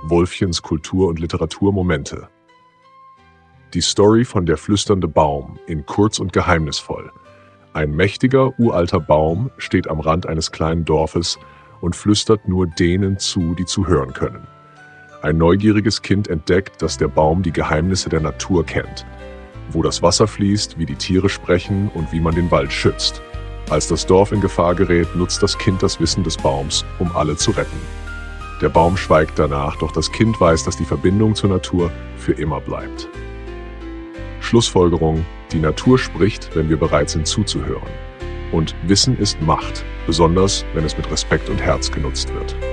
Wolfchens Kultur- und Literaturmomente. Die Story von Der flüsternde Baum in Kurz und geheimnisvoll. Ein mächtiger, uralter Baum steht am Rand eines kleinen Dorfes und flüstert nur denen zu, die zuhören können. Ein neugieriges Kind entdeckt, dass der Baum die Geheimnisse der Natur kennt. Wo das Wasser fließt, wie die Tiere sprechen und wie man den Wald schützt. Als das Dorf in Gefahr gerät, nutzt das Kind das Wissen des Baums, um alle zu retten. Der Baum schweigt danach, doch das Kind weiß, dass die Verbindung zur Natur für immer bleibt. Schlussfolgerung: Die Natur spricht, wenn wir bereit sind zuzuhören. Und Wissen ist Macht, besonders wenn es mit Respekt und Herz genutzt wird.